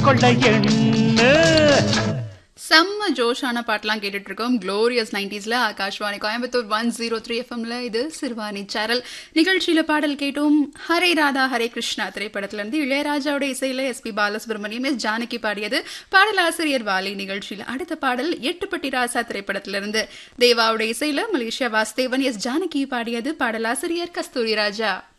கொள்ள எண்ணு. செம்ம ஜோஷான பாட்டெல்லாம் கேட்டுட்டு இருக்கோம். க்ளோரியஸ் 90ஸ்ல ஆகாஷ்வாணி கோயம்புத்தூர் 103 எஃப்எம்ல இது சிறுவாணி சேரல் நிகழ்ச்சியில பாடல் கேட்டோம். ஹரே ராதா ஹரே கிருஷ்ணா திரைப்படத்துல இருந்து இளையராஜாவோட இசையில எஸ்பி பாலசுப்ரமணியம், எஸ் ஜானகி பாடியது. பாடலாசிரியர் வாலி. நிகழ்ச்சியில அடுத்த பாடல் எட்டுப்பட்டி ராசா திரைப்படத்துல இருந்து தேவாவோட இசையில மலேசியா வாசுதேவன், எஸ் ஜானகி பாடியது. பாடலாசிரியர் கஸ்தூரி ராஜா.